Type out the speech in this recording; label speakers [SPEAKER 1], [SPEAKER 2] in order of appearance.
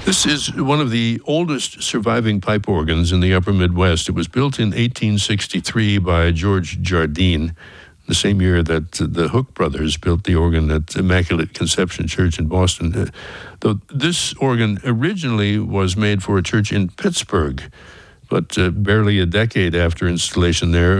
[SPEAKER 1] This is one of the oldest surviving pipe organs in the upper Midwest. It was built in 1863 by George Jardine, the same year that the Hook brothers built the organ at Immaculate Conception Church in Boston. Though this organ originally was made for a church in Pittsburgh, but barely a decade after installation there,